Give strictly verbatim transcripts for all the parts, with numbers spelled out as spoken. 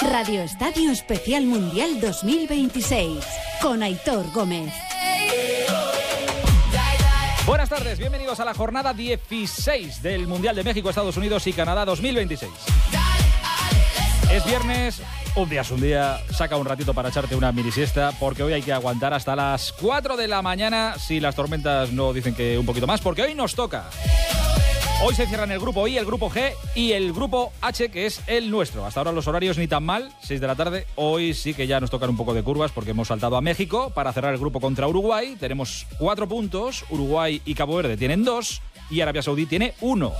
Radio Estadio Especial Mundial dos mil veintiséis con Aitor Gómez. Buenas tardes, bienvenidos a la jornada dieciséis del Mundial de México, Estados Unidos y Canadá dos mil veintiséis. Es viernes, un día es un día, saca un ratito para echarte una mini siesta, porque hoy hay que aguantar hasta las cuatro de la mañana, si las tormentas no dicen que un poquito más, porque hoy nos toca. Hoy se cierran el grupo I, el grupo G y el grupo H, que es el nuestro. Hasta ahora los horarios ni tan mal, seis de la tarde. Hoy sí que ya nos tocan un poco de curvas porque hemos saltado a México para cerrar el grupo contra Uruguay. Tenemos cuatro puntos, Uruguay y Cabo Verde tienen dos y Arabia Saudí tiene uno.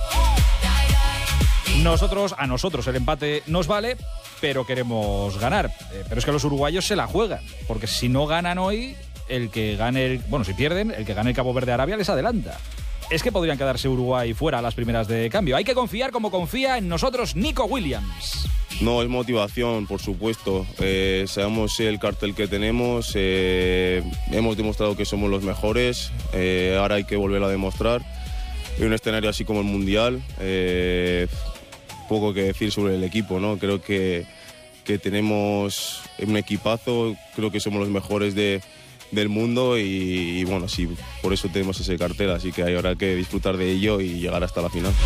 Nosotros, a nosotros el empate nos vale, pero queremos ganar. Eh, pero es que los uruguayos se la juegan, porque si no ganan hoy, el que gane, el, bueno, si pierden, el que gane el Cabo Verde Arabia les adelanta. Es que podrían quedarse Uruguay fuera a las primeras de cambio. Hay que confiar como confía en nosotros Nico Williams. No, es motivación, por supuesto. Eh, sabemos el cartel que tenemos, eh, hemos demostrado que somos los mejores, eh, ahora hay que volver a demostrar. En un escenario así como el Mundial, eh, poco que decir sobre el equipo, ¿no? Creo que, que tenemos un equipazo, creo que somos los mejores de... del mundo y, y bueno, sí, por eso tenemos ese cartel, así que hay ahora que disfrutar de ello y llegar hasta la final.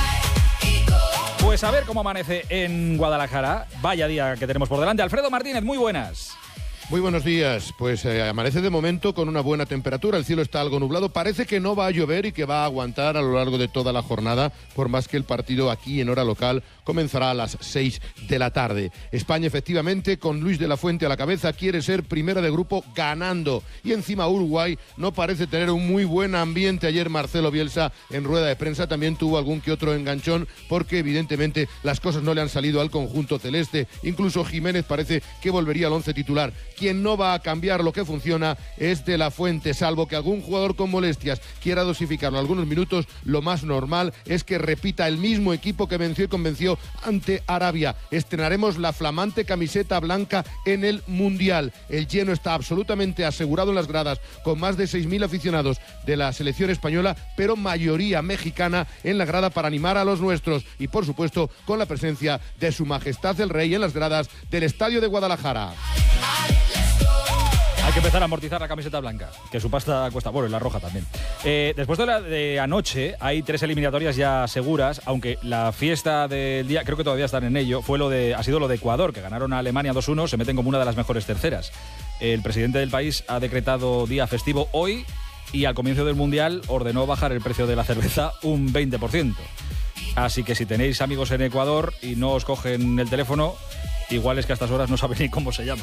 Pues a ver cómo amanece en Guadalajara. Vaya día que tenemos por delante. Alfredo Martínez, muy buenas. Muy buenos días. Pues eh, amanece de momento con una buena temperatura, el cielo está algo nublado, parece que no va a llover y que va a aguantar a lo largo de toda la jornada, por más que el partido aquí en hora local comenzará a las seis de la tarde. España efectivamente, con Luis de la Fuente a la cabeza, quiere ser primera de grupo ganando, y encima Uruguay no parece tener un muy buen ambiente. Ayer Marcelo Bielsa en rueda de prensa también tuvo algún que otro enganchón, porque evidentemente las cosas no le han salido al conjunto celeste, incluso Jiménez parece que volvería al once titular. Quien no va a cambiar lo que funciona es de la Fuente, salvo que algún jugador con molestias quiera dosificarlo algunos minutos. Lo más normal es que repita el mismo equipo que venció y convenció ante Arabia. Estrenaremos la flamante camiseta blanca en el Mundial. El lleno está absolutamente asegurado en las gradas, con más de seis mil aficionados de la selección española, pero mayoría mexicana en la grada para animar a los nuestros, y por supuesto con la presencia de Su Majestad el Rey en las gradas del Estadio de Guadalajara. Hay que empezar a amortizar la camiseta blanca, que su pasta cuesta, bueno, y la roja también. Eh, después de la de anoche, hay tres eliminatorias ya seguras, aunque la fiesta del día, creo que todavía están en ello, fue lo de, ha sido lo de Ecuador, que ganaron a Alemania dos uno, se meten como una de las mejores terceras. El presidente del país ha decretado día festivo hoy y al comienzo del Mundial ordenó bajar el precio de la cerveza un veinte por ciento. Así que si tenéis amigos en Ecuador y no os cogen el teléfono, igual es que a estas horas no saben ni cómo se llama.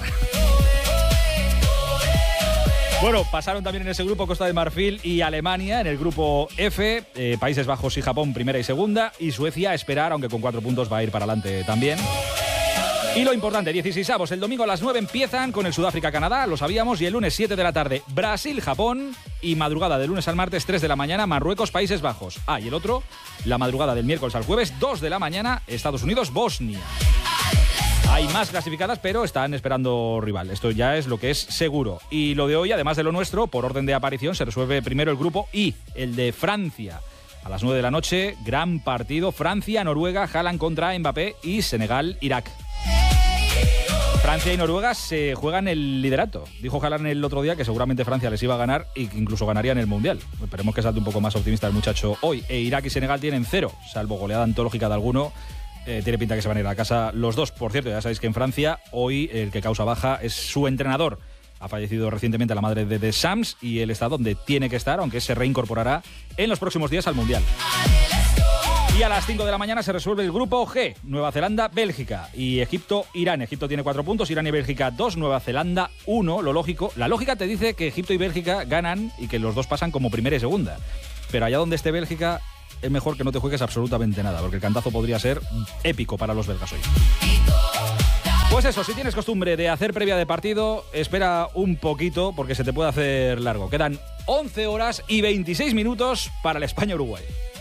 Bueno, pasaron también en ese grupo Costa de Marfil y Alemania, en el grupo F, eh, Países Bajos y Japón primera y segunda, y Suecia a esperar, aunque con cuatro puntos va a ir para adelante también. Y lo importante, dieciseisavos, el domingo a las nueve empiezan con el Sudáfrica-Canadá, lo sabíamos, y el lunes siete de la tarde Brasil-Japón, y madrugada del lunes al martes tres de la mañana Marruecos-Países Bajos. Ah, y el otro, la madrugada del miércoles al jueves dos de la mañana Estados Unidos-Bosnia. Hay más clasificadas, pero están esperando rival. Esto ya es lo que es seguro. Y lo de hoy, además de lo nuestro, por orden de aparición, se resuelve primero el grupo I, el de Francia. A las nueve de la noche, gran partido. Francia-Noruega, Haaland contra Mbappé y Senegal-Irak. Francia y Noruega se juegan el liderato. Dijo Haaland el otro día que seguramente Francia les iba a ganar y que incluso ganarían el Mundial. Esperemos que salte un poco más optimista el muchacho hoy. E Irak y Senegal tienen cero, salvo goleada antológica de alguno. Eh, tiene pinta que se van a ir a casa los dos. Por cierto, ya sabéis que en Francia hoy el que causa baja es su entrenador. Ha fallecido recientemente la madre de Deschamps y él está donde tiene que estar, aunque se reincorporará en los próximos días al Mundial. Y a las cinco de la mañana se resuelve el grupo G, Nueva Zelanda, Bélgica y Egipto, Irán. Egipto tiene cuatro puntos, Irán y Bélgica dos, Nueva Zelanda uno. Lo lógico, la lógica te dice que Egipto y Bélgica ganan y que los dos pasan como primera y segunda. Pero allá donde esté Bélgica, es mejor que no te juegues absolutamente nada, porque el cantazo podría ser épico para los belgas hoy. Pues eso, si tienes costumbre de hacer previa de partido, espera un poquito porque se te puede hacer largo. Quedan once horas y veintiséis minutos para el España-Uruguay.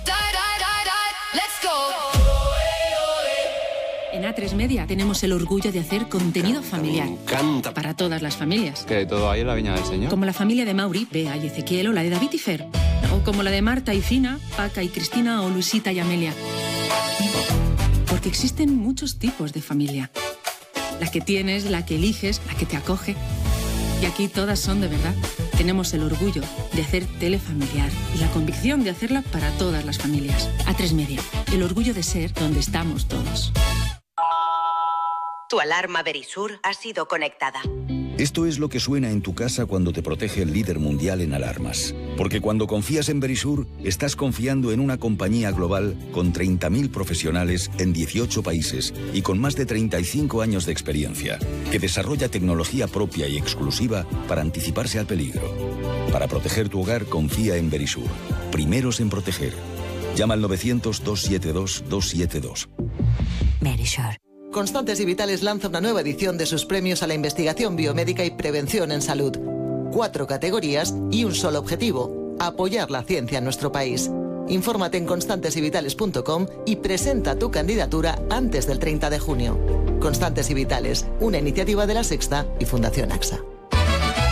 En A tres Media tenemos el orgullo de hacer contenido Me familiar. encanta. Para todas las familias. Que todo hay en la viña del señor. Como la familia de Mauri, Bea y Ezequiel, o la de David y Fer. O como la de Marta y Fina, Paca y Cristina, o Luisita y Amelia. Porque existen muchos tipos de familia. La que tienes, la que eliges, la que te acoge. Y aquí todas son de verdad. Tenemos el orgullo de hacer tele familiar y la convicción de hacerla para todas las familias. A tres Media, el orgullo de ser donde estamos todos. Tu alarma Verisur ha sido conectada. Esto es lo que suena en tu casa cuando te protege el líder mundial en alarmas. Porque cuando confías en Verisur, estás confiando en una compañía global con treinta mil profesionales en dieciocho países y con más de treinta y cinco años de experiencia, que desarrolla tecnología propia y exclusiva para anticiparse al peligro. Para proteger tu hogar, confía en Verisur. Primeros en proteger. Llama al novecientos, doscientos setenta y dos, doscientos setenta y dos. Verisur. Constantes y Vitales lanza una nueva edición de sus premios a la investigación biomédica y prevención en salud. Cuatro categorías y un solo objetivo: apoyar la ciencia en nuestro país. Infórmate en constantes y vitales punto com y presenta tu candidatura antes del treinta de junio. Constantes y Vitales, una iniciativa de La Sexta y Fundación AXA.